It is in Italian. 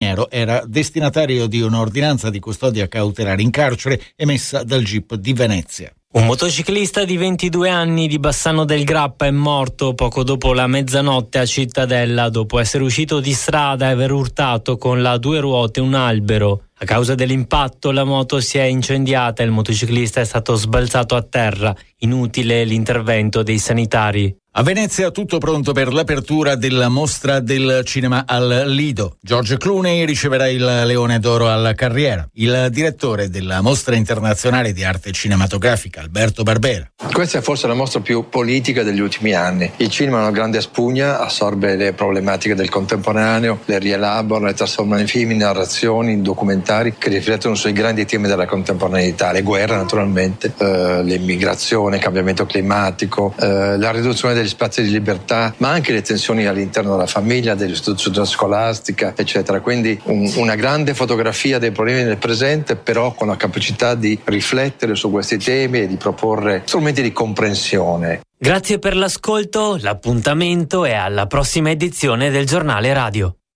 Nero era destinatario di un'ordinanza di custodia cautelare in carcere emessa dal GIP di Venezia. Un motociclista di 22 anni di Bassano del Grappa è morto poco dopo la mezzanotte a Cittadella dopo essere uscito di strada e aver urtato con la due ruote un albero. A causa dell'impatto la moto si è incendiata e il motociclista è stato sbalzato a terra. Inutile l'intervento dei sanitari. A Venezia tutto pronto per l'apertura della mostra del cinema al Lido. George Clooney riceverà il Leone d'Oro alla carriera. Il direttore della mostra internazionale di arte cinematografica, Alberto Barbera. Questa è forse la mostra più politica degli ultimi anni. Il cinema è una grande spugna, assorbe le problematiche del contemporaneo, le rielabora, le trasforma in film, in narrazioni, in documentari che riflettono sui grandi temi della contemporaneità, le guerre naturalmente, l'immigrazione, il cambiamento climatico, la riduzione degli spazi di libertà, ma anche le tensioni all'interno della famiglia, dell'istituzione scolastica, eccetera. Quindi una grande fotografia dei problemi del presente, però con la capacità di riflettere su questi temi e di proporre strumenti di comprensione. Grazie per l'ascolto, l'appuntamento è alla prossima edizione del Giornale Radio.